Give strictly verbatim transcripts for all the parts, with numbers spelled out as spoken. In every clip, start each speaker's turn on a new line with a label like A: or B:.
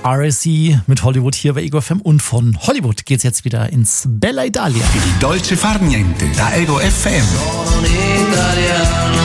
A: R S E mit Hollywood hier bei Ego F M und von Hollywood geht's jetzt wieder ins Bella Italia.
B: Il dolce far niente da Ego F M.
C: Sono un italiano,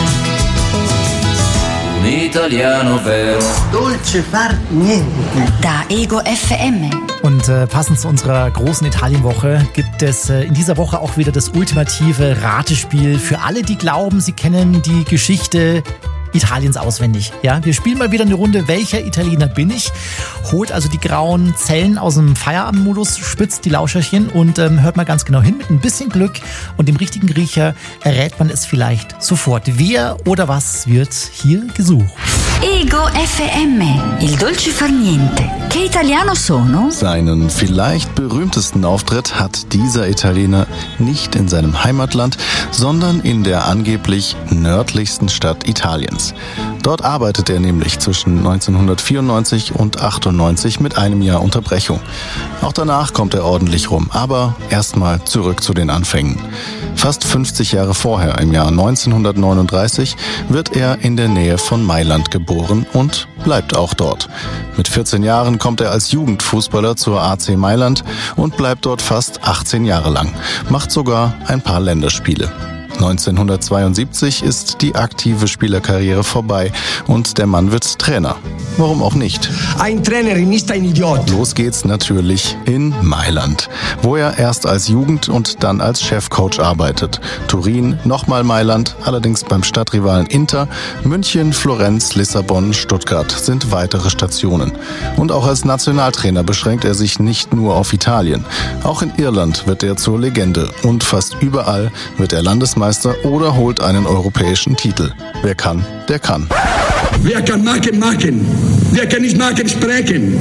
C: un italiano vero.
D: Dolce far niente.
E: Da Ego F M.
A: Und äh, passend zu unserer großen Italienwoche gibt es äh, in dieser Woche auch wieder das ultimative Ratespiel für alle, die glauben, sie kennen die Geschichte Italiens auswendig. Ja, wir spielen mal wieder eine Runde. Welcher Italiener bin ich? Holt also die grauen Zellen aus dem Feierabendmodus, spitzt die Lauscherchen und ähm, hört mal ganz genau hin. Mit ein bisschen Glück und dem richtigen Riecher errät man es vielleicht sofort. Wer oder was wird hier gesucht?
E: Ego F M, il dolce far niente. Che italiano sono?
F: Seinen vielleicht berühmtesten Auftritt hat dieser Italiener nicht in seinem Heimatland, sondern in der angeblich nördlichsten Stadt Italiens. Dort arbeitet er nämlich zwischen neunzehnhundertvierundneunzig und achtundneunzig mit einem Jahr Unterbrechung. Auch danach kommt er ordentlich rum, aber erstmal zurück zu den Anfängen. Fast fünfzig Jahre vorher, im Jahr neunzehnhundertneununddreißig, wird er in der Nähe von Mailand geboren und bleibt auch dort. Mit vierzehn Jahren kommt er als Jugendfußballer zur A C Mailand und bleibt dort fast achtzehn Jahre lang, macht sogar ein paar Länderspiele. neunzehnhundertzweiundsiebzig ist die aktive Spielerkarriere vorbei und der Mann wird Trainer. Warum auch nicht?
D: Ein Trainer ist ein Idiot.
F: Los geht's natürlich in Mailand, wo er erst als Jugend- und dann als Chefcoach arbeitet. Turin, nochmal Mailand, allerdings beim Stadtrivalen Inter, München, Florenz, Lissabon, Stuttgart sind weitere Stationen. Und auch als Nationaltrainer beschränkt er sich nicht nur auf Italien. Auch in Irland wird er zur Legende und fast überall wird er Landesmeister oder holt einen europäischen Titel. Wer kann, der kann.
G: Wer kann machen, machen. Wer kann nicht machen, sprechen.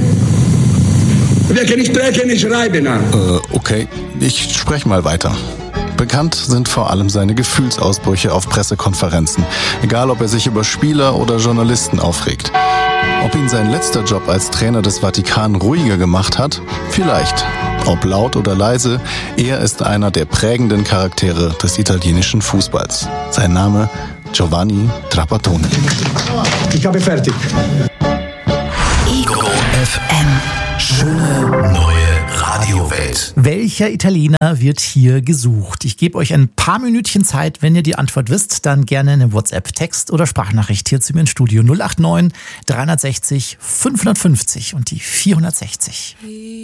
G: Wer kann nicht sprechen, schreiben.
F: Äh, okay, ich spreche mal weiter. Bekannt sind vor allem seine Gefühlsausbrüche auf Pressekonferenzen, egal ob er sich über Spieler oder Journalisten aufregt. Ob ihn sein letzter Job als Trainer des Vatikan ruhiger gemacht hat? Vielleicht. Ob laut oder leise, er ist einer der prägenden Charaktere des italienischen Fußballs. Sein Name Giovanni Trapattoni.
D: Ich habe fertig.
E: Ego
B: F M. Schöne neue Radiowelt.
A: Welcher Italiener wird hier gesucht? Ich gebe euch ein paar Minütchen Zeit. Wenn ihr die Antwort wisst, dann gerne eine WhatsApp-Text- oder Sprachnachricht hier zu mir ins Studio null acht neun, dreihundertsechzig, fünfhundertfünfzig und die vierhundertsechzig.